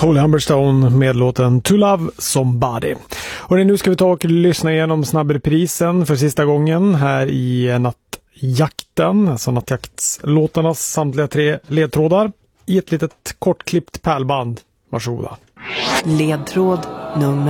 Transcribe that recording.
Holy Humberstone med låten To Love Somebody. Och nu ska vi ta och lyssna igenom snabbreprisen för sista gången här i Nattjakten, alltså nattjaktslåtarnas samtliga 3 ledtrådar i ett litet kortklippt pärlband. Varsågoda. Ledtråd nummer